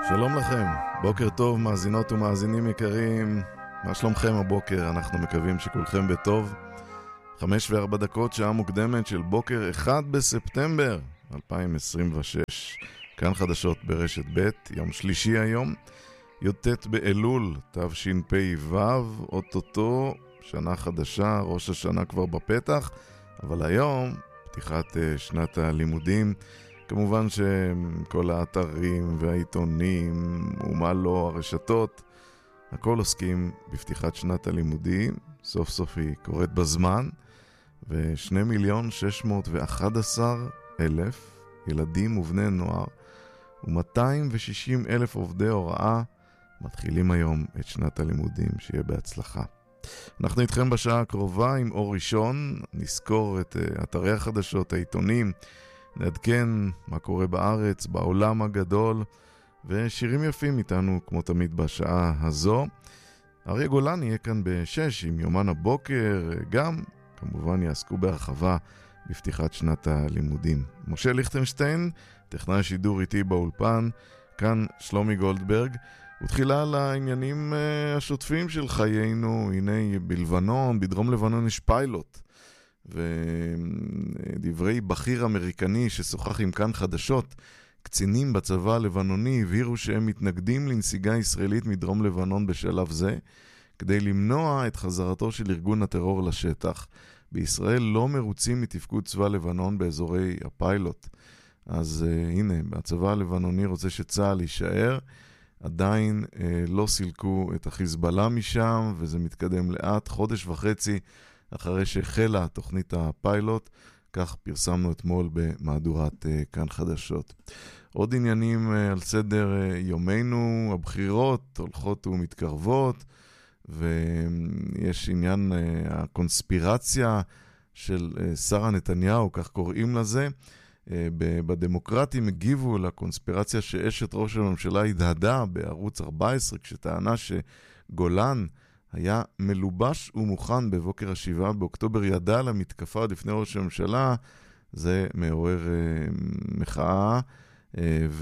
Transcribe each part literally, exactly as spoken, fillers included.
שלום לכם, בוקר טוב מאזינות ומאזינים יקרים, מה שלומכם הבוקר? אנחנו מקווים שכולכם בטוב. חמש וארבע דקות, שעה מוקדמת של בוקר אחד בספטמבר אלפיים עשרים ושש. כאן חדשות ברשת ב', יום שלישי היום, י"ט באלול תשפ"ו, אוטוטו שנה חדשה, ראש השנה כבר בפתח, אבל היום פתיחת שנת הלימודים. כמובן שכל האתרים והעיתונים ומה לא, הרשתות, הכל עוסקים בפתיחת שנת הלימודים. סוף סוף היא קורית בזמן, ושני מיליון שש מאות ואחד עשר אלף ילדים ובני נוער ומאתיים ושישים אלף עובדי הוראה מתחילים היום את שנת הלימודים. שיהיה בהצלחה. אנחנו איתכם בשעה הקרובה עם אור ראשון, נזכור את אתרי החדשות, העיתונים, נעדכן מה קורה בארץ, בעולם הגדול, ושירים יפים איתנו כמו תמיד בשעה הזו. אריה גולן יהיה כאן בשש עם יומן הבוקר, גם כמובן יעסקו בהרחבה בפתיחת שנת הלימודים. משה ליכטנשטיין, טכנאי שידור איתי באולפן, כאן שלומי גולדברג. ותחילה לעניינים השוטפים של חיינו. הנה בלבנון, בדרום לבנון יש פיילוט, ודברי בכיר אמריקני ששוחח עם כאן חדשות, קצינים בצבא הלבנוני הבהירו שהם מתנגדים לנסיגה ישראלית מדרום לבנון בשלב זה, כדי למנוע את חזרתו של ארגון הטרור לשטח. בישראל לא מרוצים מתפקוד צבא לבנון באזורי הפיילוט. אז uh, הנה, הצבא הלבנוני רוצה שצה"ל יישאר, עדיין uh, לא סילקו את החיזבאללה משם, וזה מתקדם לאט, חודש וחצי אחרי שהחלה תוכנית הפיילוט. כך פרסמנו אתמול במהדורת uh, כאן חדשות. עוד עניינים uh, על סדר uh, יומנו, הבחירות הולכות ומתקרבות, ויש עניין uh, הקונספירציה של uh, שרה נתניהו, כך קוראים לזה. Uh, בדמוקרטים הגיבו לקונספירציה שאשת ראש הממשלה התהדה בערוץ ארבע עשרה, כשטענה שגולן היה מלובש ומוכן בבוקר השבעה באוקטובר, ידע על המתקפה עוד לפני ראש הממשלה. זה מעורר uh, מחאה, uh,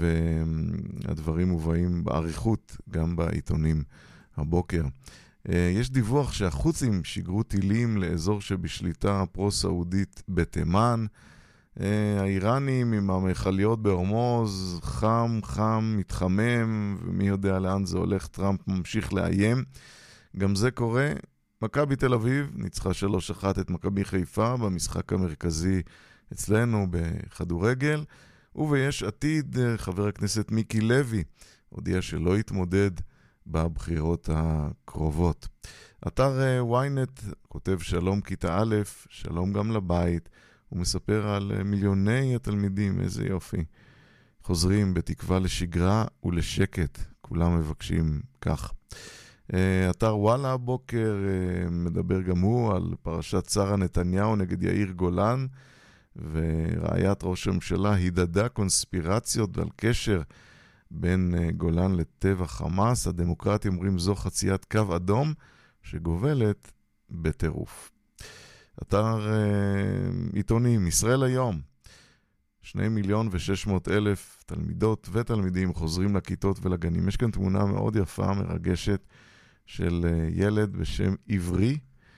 והדברים מובאים בעריכות גם בעיתונים הבוקר. Uh, יש דיווח שהחות'ים שיגרו טילים לאזור שבשליטה פרו-סעודית בתימן. Uh, האיראנים עם המחליות בהורמוז, חם, חם, מתחמם, ומי יודע לאן זה הולך. טראמפ ממשיך לאיים. גם זה קורה. מכבי תל אביב ניצחה שלוש אחת את מכבי חיפה במשחק המרכזי אצלנו בכדורגל. וביש עתיד, חבר הכנסת מיקי לוי הודיע שלא יתמודד בבחירות הקרובות. אתר וויינט כותב שלום כיתה א', שלום גם לבית. הוא מספר על מיליוני התלמידים, איזה יופי, חוזרים בתקווה לשגרה ולשקט. כולם מבקשים כך. אתר וואלה הבוקר מדבר גם הוא על פרשת שרה נתניהו נגד יאיר גולן, ורעיית ראש הממשלה הידדה קונספירציות על קשר בין גולן לטבח חמאס. הדמוקרטים אומרים זו חציית קו אדום שגובלת בטירוף. אתר עיתונים, ישראל היום, שני מיליון ושש מאות אלף תלמידות ותלמידים חוזרים לכיתות ולגנים. יש כאן תמונה מאוד יפה, מרגשת, של ילד בשם עברי,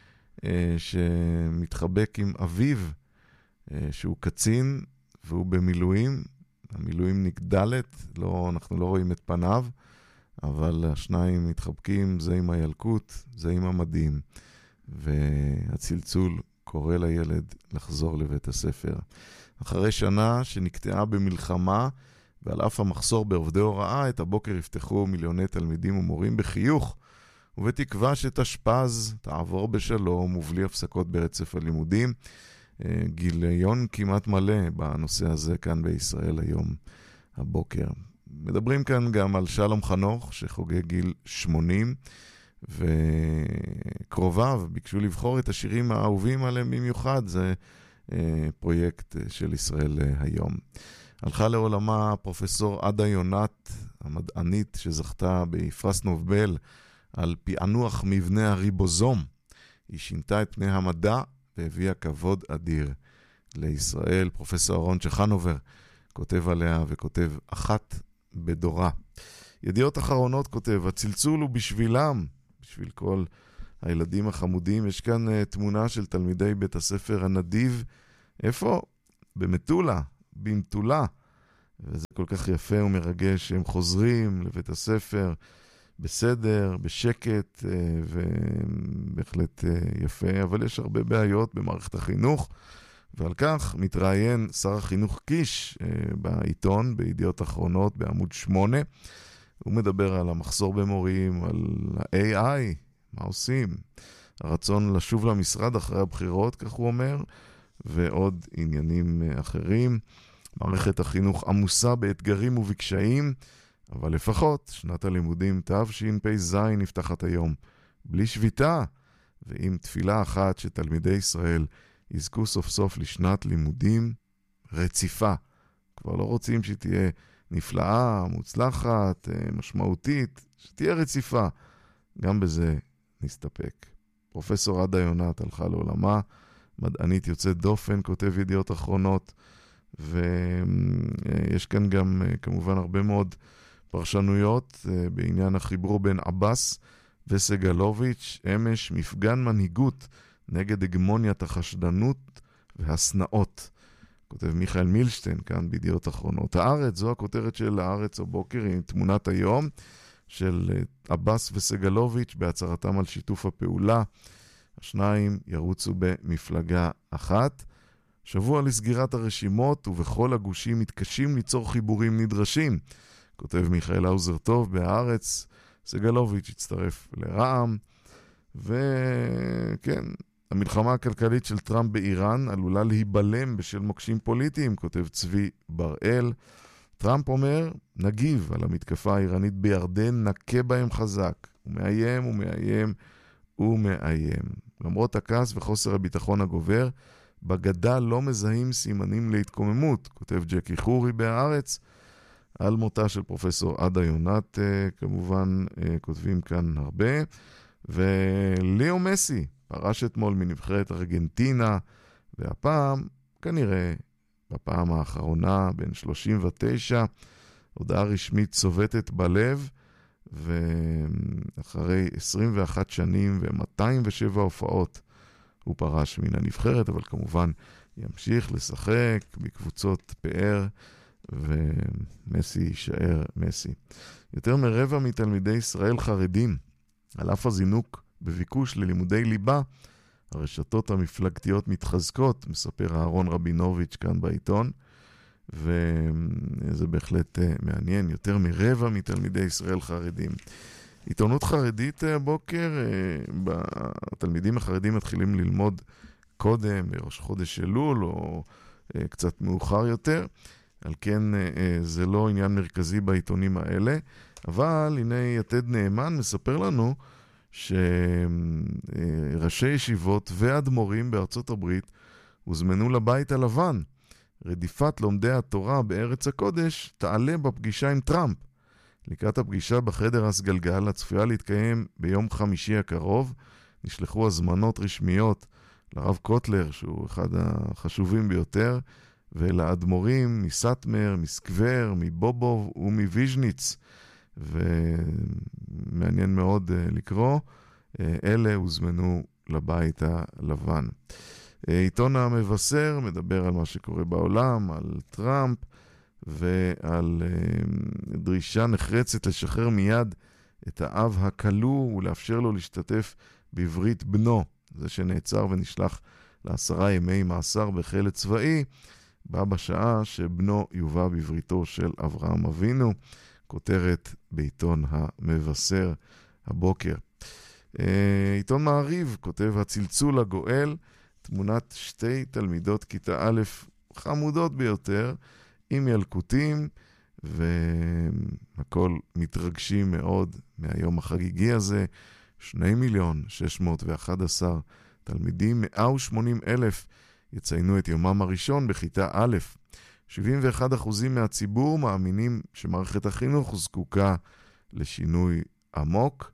שמתחבק עם אביו, שהוא קצין והוא במילואים. המילואים נגדלת, לא, אנחנו לא רואים את פניו, אבל השניים מתחבקים, זה עם הילקוט, זה עם המדים, והצלצול קורא לילד לחזור לבית הספר. אחרי שנה שנקטעה במלחמה, ועל אף המחסור בעובדי הוראה, את הבוקר יפתחו מיליוני תלמידים ומורים בחיוך, ובתקווה שתשפז, תעבור בשלום ובלי הפסקות ברצף הלימודים. גיליון כמעט מלא בנושא הזה כאן בישראל היום הבוקר. מדברים כאן גם על שלום חנוך שחוגג גיל שמונים, וקרוביו ביקשו לבחור את השירים האהובים עליהם במיוחד. זה פרויקט של ישראל היום. הלכה לעולמה פרופסור עדה יונת, המדענית שזכתה בפרס נובל על פענוח מבנה הריבוזום. היא שינתה את פני המדע והביאה כבוד אדיר לישראל. פרופסור אהרון צ'חנובר כותב עליה וכותב אחת בדורה. ידיעות אחרונות כותב, הצלצול הוא בשבילם, בשביל כל הילדים החמודים. יש כאן uh, תמונה של תלמידי בית הספר הנדיב, איפה? במטולה, במטולה. וזה כל כך יפה ומרגש שהם חוזרים לבית הספר בסדר, בשקט, ובהחלט יפה, אבל יש הרבה בעיות במערכת החינוך, ועל כך מתראיין שר החינוך קיש בעיתון, בידיעות אחרונות, בעמוד שמונה. הוא מדבר על המחסור במורים, על ה-איי איי, מה עושים, הרצון לשוב למשרד אחרי הבחירות, כך הוא אומר, ועוד עניינים אחרים. מערכת החינוך עמוסה באתגרים ובקשיים, אבל לפחות שנת הלימודים תשפ"ז נפתחת היום בלי שביתה, ועם תפילה אחת שתלמידי ישראל יזכו סוף סוף לשנת לימודים רציפה. כבר לא רוצים שתהיה נפלאה, מוצלחת, משמעותית, שתהיה רציפה. גם בזה נסתפק. פרופסור עדה יונת הלכה לעולמה, מדענית יוצאת דופן, כותב ידיעות אחרונות, ויש כאן גם כמובן הרבה מאוד פרשנויות בעניין החיבור בין עבאס וסגלוביץ'. אמש מפגן מנהיגות נגד הגמוניית החשדנות והסנאות. כותב מיכאל מילשטיין כאן בידיעות אחרונות. הארץ, זו הכותרת של הארץ הבוקר, עם תמונת היום של עבאס וסגלוביץ' בהצהרתם על שיתוף הפעולה. השניים ירוצו במפלגה אחת. שבוע לסגירת הרשימות, ובכל הגושים מתקשים ליצור חיבורים נדרשים. כותב מיכאל האוזר טוב בהארץ, סגלוביץ' הצטרף לרע"מ, וכן, המלחמה הכלכלית של טראמפ באיראן עלולה להיבלם בשל מוקשים פוליטיים, כותב צבי בראל. טראמפ אומר, נגיב על המתקפה האיראנית בירדן, נקה בהם חזק. הוא מאיים, הוא מאיים, הוא מאיים. למרות הכעס וחוסר הביטחון הגובר, בגדה לא מזהים סימנים להתקוממות, כותב ג'קי חורי בהארץ. על מותה של פרופסור עדה יונת, כמובן, כותבים כאן הרבה. וליאו מסי פרש אתמול מנבחרת ארגנטינה, והפעם, כנראה, בפעם האחרונה, בין שלושים ותשע, הודעה רשמית צובטת בלב, ואחרי עשרים ואחת שנים ו-מאתיים ושבע הופעות, הוא פרש מן הנבחרת, אבל כמובן ימשיך לשחק בקבוצות פאר, ומסי יישאר מסי. יותר מרבע מתלמידי ישראל חרדים, על אף הזינוק בביקוש ללימודי ליבה, הרשתות המפלגתיות מתחזקות, מספר אהרון רבינוביץ' כאן בעיתון, וזה בהחלט מעניין, יותר מרבע מתלמידי ישראל חרדים. עיתונות חרדית הבוקר, התלמידים החרדים מתחילים ללמוד קודם, בראש חודש אלול, או קצת מאוחר יותר, על כן זה לא עניין מרכזי בעיתונים האלה, אבל הנה יתד נאמן מספר לנו שראשי ישיבות ואדמו"רים בארצות הברית הוזמנו לבית הלבן. רדיפת לומדי התורה בארץ הקודש תעלה בפגישה עם טראמפ. לקראת הפגישה בחדר הסגלגל הצפויה להתקיים ביום חמישי הקרוב, נשלחו הזמנות רשמיות לרב קוטלר, שהוא אחד החשובים ביותר, ולאדמו"רים מסטמר, מסקבר, מבובוב ומוויז'ניץ. ומעניין מאוד לקרוא, אלה הוזמנו לבית הלבן. עיתון המבשר מדבר על מה שקורה בעולם, על טראמפ, ועל דרישה נחרצת לשחרר מיד את האב הכלוא ולאפשר לו להשתתף בעברית בנו. זה שנעצר ונשלח לעשרה ימי מאסר בכלא צבאי, בא בשעה שבנו יובא בבריתו של אברהם אבינו. כותרת בעיתון המבשר הבוקר. עיתון מעריב כותב הצלצול הגואל, תמונת שתי תלמידות כיתה א' חמודות ביותר, עם ילקוטים, והכל מתרגשים מאוד מהיום החגיגי הזה. שני מיליון שש מאות ואחת עשר תלמידים, מאה ושמונים אלף יציינו את יומם הראשון בכיתה א'. שבעים ואחד אחוזים מהציבור מאמינים שמערכת החינוך זקוקה לשינוי עמוק,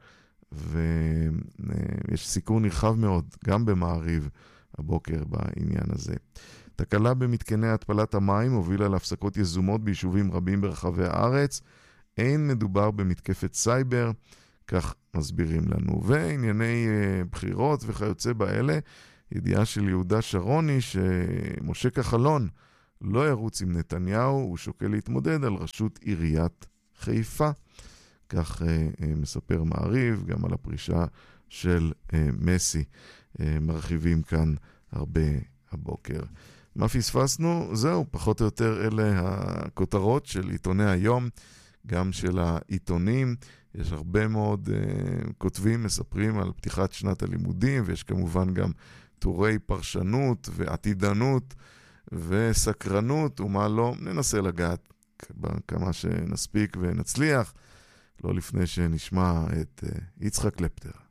ויש סיקור נרחב מאוד גם במעריב הבוקר בעניין הזה. תקלה במתקני התפלת המים הובילה להפסקות יזומות ביישובים רבים ברחבי הארץ. אין מדובר במתקפת סייבר, כך מסבירים לנו. וענייני uh, בחירות וכיוצא באלה, ידיעה של יהודה שרוני שמשה כחלון לא ירוץ עם נתניהו, הוא שוקל להתמודד על ראשות עיריית חיפה. כך uh, uh, מספר מעריב גם על הפרישה של uh, מסי. Uh, מרחיבים כאן הרבה הבוקר. מה פספסנו? זהו, פחות או יותר אלה הכותרות של עיתוני היום, גם של העיתונים. יש הרבה מאוד uh, כותבים, מספרים על פתיחת שנת הלימודים, ויש כמובן גם טורי פרשנות ועתידנות וסקרנות, ומה לא, ננסה לגעת כמה שנספיק ונצליח, לא לפני שנשמע את uh, יצחק קלפטר.